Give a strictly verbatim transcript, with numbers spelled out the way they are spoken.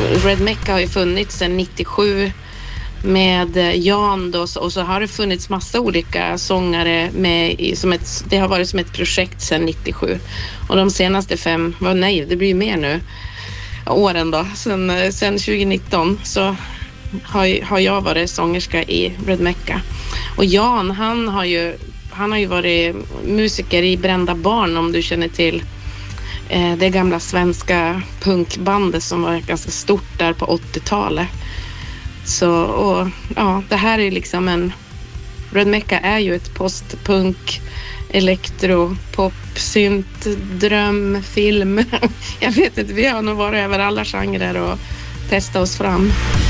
Red Mecca har ju funnits sedan nittiosju med Jan då, och så har det funnits massa olika sångare med i, som ett, det har varit som ett projekt sedan nittiosju, och de senaste fem, vad nej, det blir ju mer nu åren då, sen, sen tjugonitton så har, har jag varit sångerska i Red Mecca. Och Jan, han har ju han har ju varit musiker i Brända barn, om du känner till eh, det gamla svenska punkbandet som var ganska stort där på åttiotalet. Så, och ja, det här är liksom en... Red Mecca är ju ett postpunk, elektro, pop, synt, dröm, film. Jag vet inte, vi har nog varit över alla genrer och testat oss fram.